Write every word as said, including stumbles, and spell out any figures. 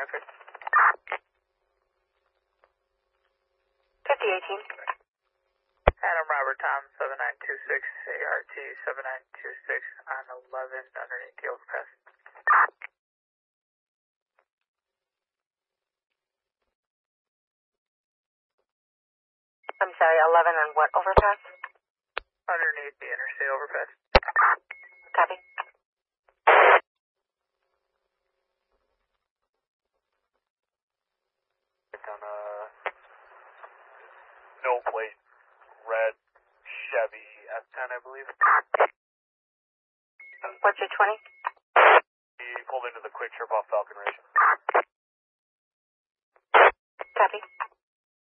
traffic. fifty eighteen. Adam Robert Tom, seven nine two six, A R T seven nine two six on eleven underneath the overpass. I'm sorry, eleven on what overpass? Underneath the interstate overpass. Copy. On a no plate, red Chevy S ten, I believe. What's your twenty? He pulled into the quick trip off Falcon Ridge. Copy.